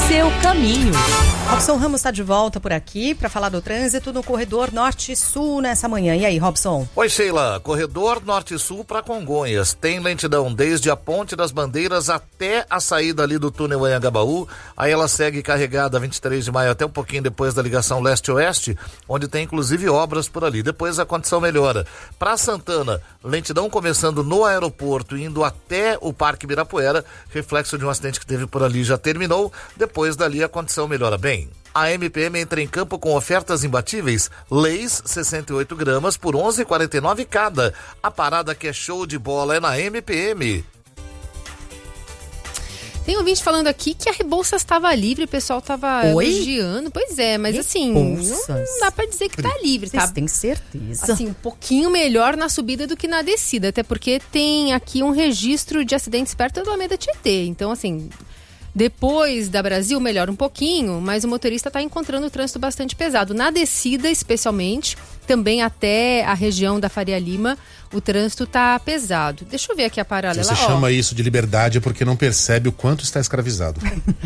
seu caminho. Robson Ramos está de volta por aqui para falar do trânsito no corredor Norte-Sul nessa manhã. E aí, Robson? Oi, Sheila. Corredor Norte-Sul para Congonhas. Tem lentidão desde a Ponte das Bandeiras até a saída ali do túnel Anhangabaú. Aí ela segue carregada 23 de maio até um pouquinho depois da ligação leste-oeste, onde tem inclusive obras por ali. Depois a condição melhora. Para Santana, lentidão começando no aeroporto, indo até o Parque Ibirapuera. Reflexo de um acidente que teve por ali já terminou. Depois dali a condição melhora bem. A MPM entra em campo com ofertas imbatíveis. Leis 68 gramas por 11,49 cada. A parada que é show de bola é na MPM. Tem um ouvinte falando aqui que a Rebouças estava livre, o pessoal estava elogiando. Pois é, mas assim, não dá pra dizer que tá livre, tá? Vocês têm certeza? Assim, um pouquinho melhor na subida do que na descida, até porque tem aqui um registro de acidentes perto do Alameda Tietê. Então, assim, depois da Brasil melhora um pouquinho, mas o motorista está encontrando o trânsito bastante pesado. Na descida, especialmente, também até a região da Faria Lima, o trânsito está pesado. Deixa eu ver aqui a paralela. Você chama isso de liberdade porque não percebe o quanto está escravizado.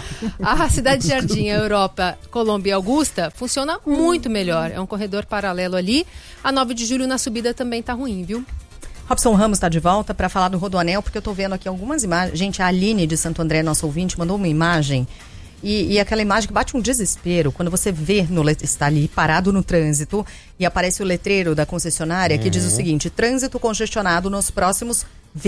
A Cidade Jardim, a Europa, Colômbia e Augusta funciona muito melhor. É um corredor paralelo ali. A 9 de julho na subida também tá ruim, viu? Robson Ramos está de volta para falar do Rodoanel, porque eu estou vendo aqui algumas imagens. Gente, a Aline de Santo André, nossa ouvinte, mandou uma imagem e aquela imagem que bate um desespero quando você vê, está ali parado no trânsito e aparece o letreiro da concessionária que diz o seguinte: trânsito congestionado nos próximos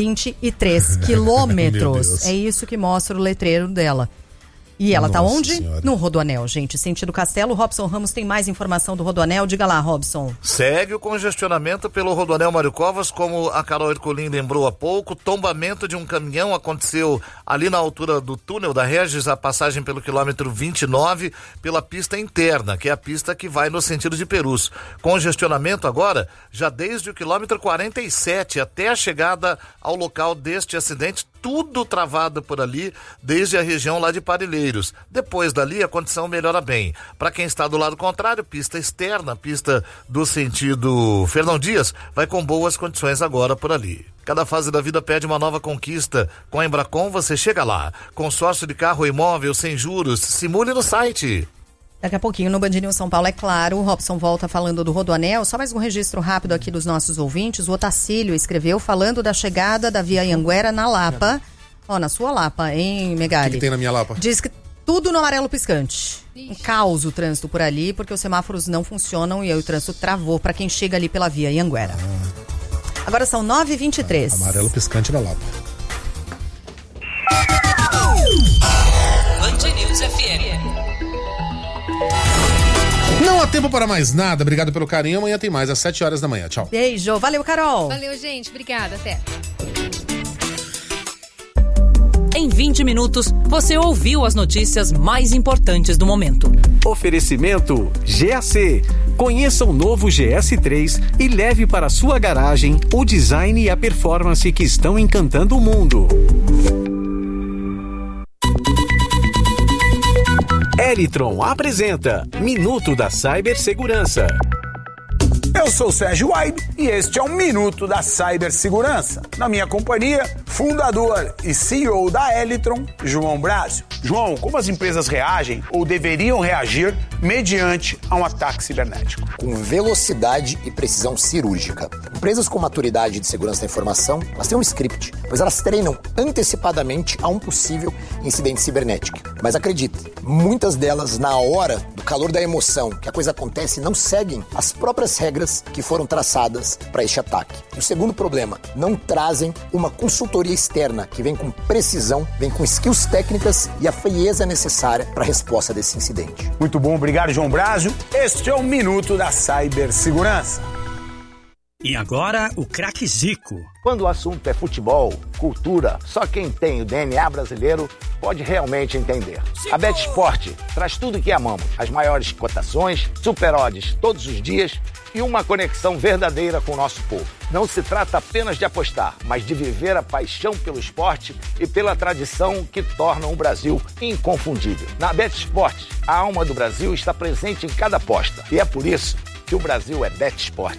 23 quilômetros. É isso que mostra o letreiro dela. E ela tá onde? Senhora. No Rodoanel, gente. Sentido Castelo. Robson Ramos tem mais informação do Rodoanel. Diga lá, Robson. Segue o congestionamento pelo Rodoanel Mário Covas, como a Carol Ercolim lembrou há pouco. Tombamento de um caminhão aconteceu ali na altura do túnel da Regis, a passagem pelo quilômetro 29, pela pista interna, que é a pista que vai no sentido de Perus. Congestionamento agora, já desde o quilômetro 47 até a chegada ao local deste acidente, tudo travado por ali, desde a região lá de Parelheiros. Depois dali, a condição melhora bem. Para quem está do lado contrário, pista externa, pista do sentido Fernão Dias, vai com boas condições agora por ali. Cada fase da vida pede uma nova conquista. Com a Embracon, você chega lá. Consórcio de carro e imóvel sem juros. Simule no site. Daqui a pouquinho no Band News São Paulo, é claro, o Robson volta falando do Rodoanel. Só mais um registro rápido aqui dos nossos ouvintes. O Otacílio escreveu falando da chegada da Via Anhanguera na Lapa. Ó, na sua Lapa, hein, Megali? O que tem na minha Lapa? Diz que tudo no amarelo piscante. Um caos o trânsito por ali, porque os semáforos não funcionam e aí o trânsito travou para quem chega ali pela Via Anhanguera. Agora são 9h23. Amarelo piscante da Lapa. Band News FM. Não há tempo para mais nada. Obrigado pelo carinho. Amanhã tem mais, às 7 horas da manhã. Tchau. Beijo. Valeu, Carol. Valeu, gente. Obrigada. Até. Em 20 minutos, você ouviu as notícias mais importantes do momento. Oferecimento GAC. Conheça o novo GS3 e leve para sua garagem o design e a performance que estão encantando o mundo. Elitron apresenta Minuto da Cibersegurança. Eu sou o Sérgio Waib e este é o Minuto da Cibersegurança. Na minha companhia, fundador e CEO da Elitron, João Brásio. João, como as empresas reagem ou deveriam reagir mediante a um ataque cibernético? Com velocidade e precisão cirúrgica. Empresas com maturidade de segurança da informação, elas têm um script, pois elas treinam antecipadamente a um possível incidente cibernético. Mas acredite, muitas delas, na hora do calor da emoção, que a coisa acontece, não seguem as próprias regras que foram traçadas para este ataque. E o segundo problema, não trazem uma consultoria externa que vem com precisão, vem com skills técnicas e a frieza necessária para a resposta desse incidente. Muito bom, obrigado, João Brásio. Este é o Minuto da Cibersegurança. E agora, o craque Zico. Quando o assunto é futebol, cultura, só quem tem o DNA brasileiro pode realmente entender. A BetSport traz tudo que amamos. As maiores cotações, super odds todos os dias e uma conexão verdadeira com o nosso povo. Não se trata apenas de apostar, mas de viver a paixão pelo esporte e pela tradição que tornam o Brasil inconfundível. Na BetSport, a alma do Brasil está presente em cada aposta. E é por isso que o Brasil é BetSport.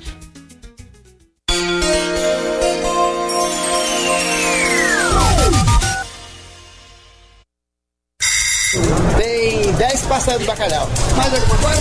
Bem 10 pastéis do bacalhau. Mais alguma coisa?